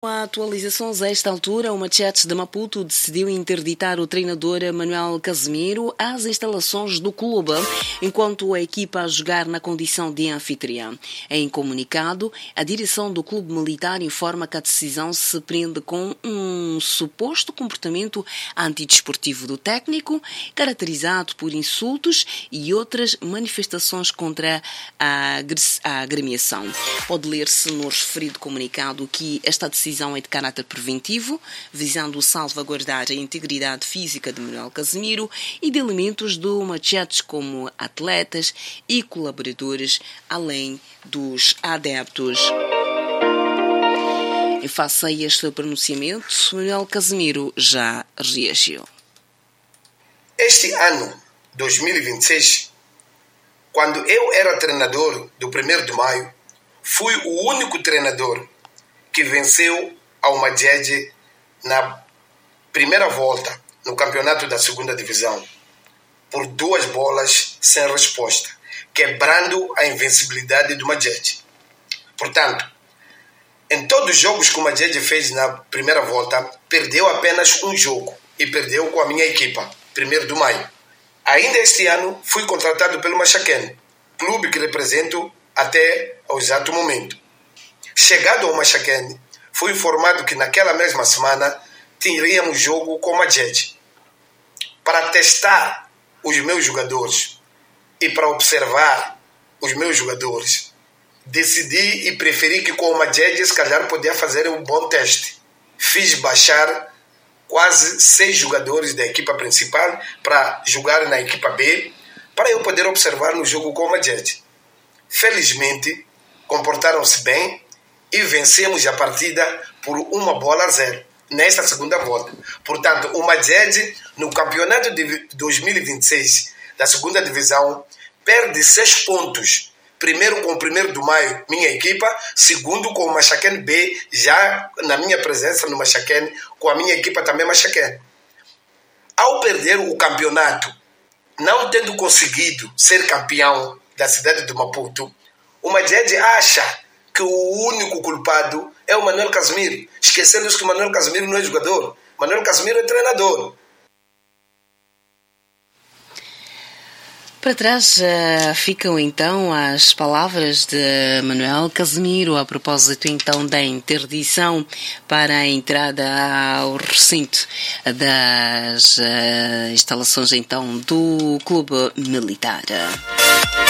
Atualizações a esta altura, o Machete de Maputo decidiu interditar o treinador Manuel Casemiro às instalações do clube, enquanto a equipa a jogar na condição de anfitriã. Em comunicado, a direção do clube militar informa que a decisão se prende com um suposto comportamento antidesportivo do técnico, caracterizado por insultos e outras manifestações contra a agremiação. Pode ler-se no referido comunicado que esta decisão é de caráter preventivo, visando salvaguardar a integridade física de Manuel Casemiro e de elementos do Machete como atletas e colaboradores, além dos adeptos. Em face a este pronunciamento, Manuel Casemiro já reagiu. Este ano, 2026, quando eu era treinador do 1º de maio, fui o único treinador que venceu ao Madjed na primeira volta no campeonato da 2ª divisão por 2 bolas sem resposta, quebrando a invencibilidade do Madjed. Portanto, em todos os jogos que o Madjed fez na primeira volta, perdeu apenas um jogo e perdeu com a minha equipa, 1º de maio. Ainda este ano fui contratado pelo Machaquene, clube que represento até ao exato momento. Chegado ao Machaquene, fui informado que naquela mesma semana teríamos jogo com o Madjed. Para testar os meus jogadores e para observar os meus jogadores, decidi e preferi que com o Madjed se calhar podia fazer um bom teste. Fiz baixar quase 6 jogadores da equipa principal para jogar na equipa B, para eu poder observar no jogo com o Madjed. Felizmente, comportaram-se bem e vencemos a partida por 1-0 nesta segunda volta. Portanto, o Madjed, no campeonato de 2026 da 2ª divisão, perde 6 pontos. Primeiro com o 1º de maio, minha equipa. Segundo com o Machaquene B, já na minha presença no Machaquene, com a minha equipa também Machaquene. Ao perder o campeonato, não tendo conseguido ser campeão da cidade de Maputo, o Madjed acha que o único culpado é o Manuel Casemiro, esquecendo-se que o Manuel Casemiro não é jogador. Manuel Casemiro é treinador. Para trás ficam então as palavras de Manuel Casemiro a propósito então da interdição para a entrada ao recinto das instalações então do clube militar.